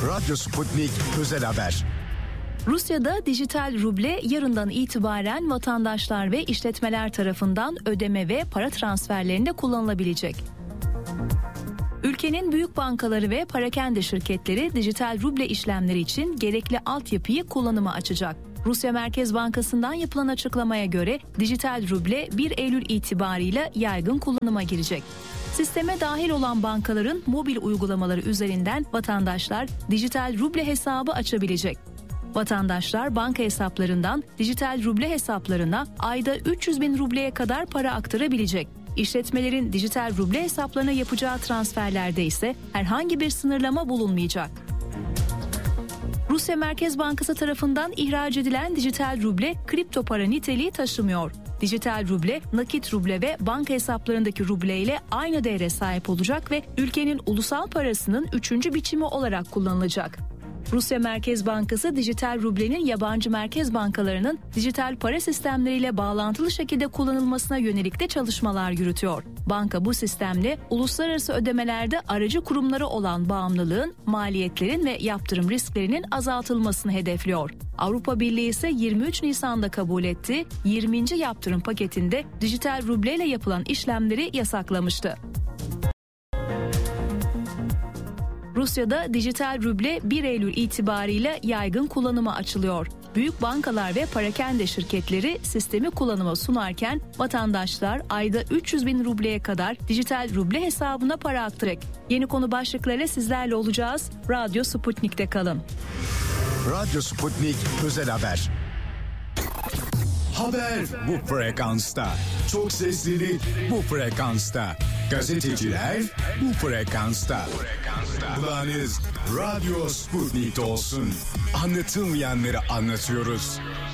Radyo Sputnik Özel Haber. Rusya'da dijital ruble yarından itibaren vatandaşlar ve işletmeler tarafından ödeme ve para transferlerinde kullanılabilecek. Ülkenin büyük bankaları ve parakende şirketleri dijital ruble işlemleri için gerekli altyapıyı kullanıma açacak. Rusya Merkez Bankası'ndan yapılan açıklamaya göre dijital ruble 1 Eylül itibarıyla yaygın kullanıma girecek. Sisteme dahil olan bankaların mobil uygulamaları üzerinden vatandaşlar dijital ruble hesabı açabilecek. Vatandaşlar banka hesaplarından dijital ruble hesaplarına ayda 300.000 rubleye kadar para aktarabilecek. İşletmelerin dijital ruble hesaplarına yapacağı transferlerde ise herhangi bir sınırlama bulunmayacak. Rusya Merkez Bankası tarafından ihraç edilen dijital ruble kripto para niteliği taşımıyor. Dijital ruble, nakit ruble ve banka hesaplarındaki ruble ile aynı değere sahip olacak ve ülkenin ulusal parasının 3. biçimi olarak kullanılacak. Rusya Merkez Bankası dijital rublenin yabancı merkez bankalarının dijital para sistemleriyle bağlantılı şekilde kullanılmasına yönelik de çalışmalar yürütüyor. Banka bu sistemle uluslararası ödemelerde aracı kurumlara olan bağımlılığın, maliyetlerin ve yaptırım risklerinin azaltılmasını hedefliyor. Avrupa Birliği ise 23 Nisan'da kabul ettiği 20. yaptırım paketinde dijital rubleyle yapılan işlemleri yasaklamıştı. Rusya'da dijital ruble 1 Eylül itibarıyla yaygın kullanıma açılıyor. Büyük bankalar ve parakende şirketleri sistemi kullanıma sunarken vatandaşlar ayda 300.000 rubleye kadar dijital ruble hesabına para aktaracak. Yeni konu başlıklarıyla sizlerle olacağız. Radyo Sputnik'te kalın. Radyo Sputnik Özel Haber. Haber bu frekansta. Çok seslilik bu frekansta. Gazeteciler bu frekansta. Kulağınız Radyo Sputnik'te olsun. Anlatılmayanları anlatıyoruz.